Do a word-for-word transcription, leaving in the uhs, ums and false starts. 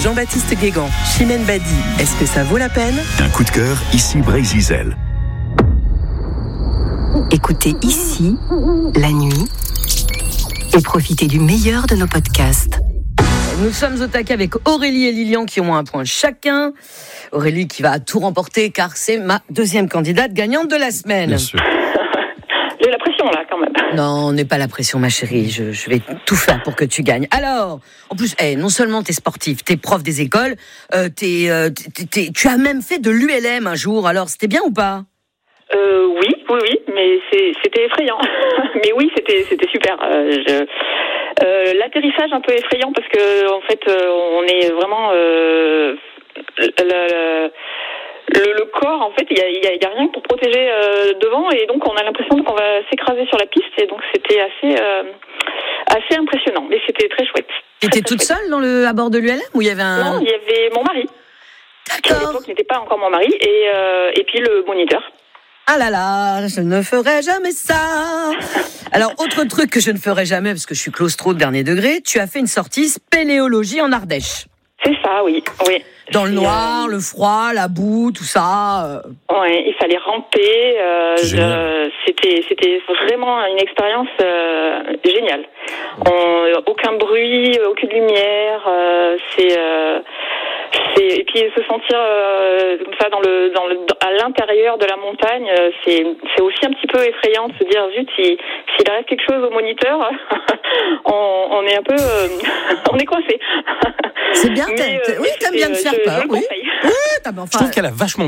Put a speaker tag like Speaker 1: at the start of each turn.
Speaker 1: Jean-Baptiste Guégan, Chimène Badi, est-ce que ça vaut la peine ?
Speaker 2: Un coup de cœur, ici Brésil.
Speaker 3: Écoutez ici, la nuit, et profitez du meilleur de nos podcasts.
Speaker 1: Nous sommes au taquet avec Aurélie et Lilian qui ont un point chacun. Aurélie qui va tout remporter car c'est ma deuxième candidate gagnante de la semaine.
Speaker 4: Bien sûr.
Speaker 5: J'ai la pression là quand même.
Speaker 1: Non, on n'est pas la pression ma chérie, je, je vais tout faire pour que tu gagnes. Alors, en plus, hey, non seulement t'es sportif, t'es prof des écoles, euh, t'es, euh, t'es, t'es, tu as même fait de l'U L M un jour, alors c'était bien ou pas ?
Speaker 5: Euh, oui, oui, oui, mais c'est, c'était effrayant. Mais oui, c'était, c'était super. Euh, je... euh, l'atterrissage un peu effrayant parce que en fait, euh, on est vraiment euh, le, le, le, le corps. En fait, il y a, y a, y a rien pour protéger euh, devant, et donc on a l'impression qu'on va s'écraser sur la piste, et donc c'était assez, euh, assez impressionnant. Mais c'était très chouette.
Speaker 1: Tu étais toute chouette. Seule dans le à bord de l'U L M ou il y avait un ?
Speaker 5: Non, il y avait mon mari.
Speaker 1: D'accord.
Speaker 5: Qui à l'époque n'était pas encore mon mari, et euh, et puis le moniteur.
Speaker 1: Ah là là, je ne ferai jamais ça. Alors, autre truc que je ne ferai jamais, parce que je suis claustro de dernier degré, tu as fait une sortie spéléologie en Ardèche.
Speaker 5: C'est ça, oui. oui.
Speaker 1: Dans le
Speaker 5: Et
Speaker 1: noir,
Speaker 5: euh...
Speaker 1: le froid, la boue, tout ça.
Speaker 5: Ouais, il fallait ramper. Euh, je, c'était, c'était vraiment une expérience euh, géniale. On, aucun bruit, aucune lumière. Euh, c'est... Euh, C'est, et puis se sentir euh, comme ça dans le, dans le, à l'intérieur de la montagne, euh, c'est, c'est aussi un petit peu effrayant de se dire zut, si, s'il arrive quelque chose au moniteur, on, on est un peu, euh, on est coincé.
Speaker 1: C'est bien, t'as,
Speaker 5: Mais,
Speaker 1: t'as,
Speaker 5: euh,
Speaker 1: oui, t'aimes bien te faire
Speaker 5: je,
Speaker 1: peur.
Speaker 5: je
Speaker 1: Oui, oui, t'as, enfin,
Speaker 4: Je trouve qu'elle a vachement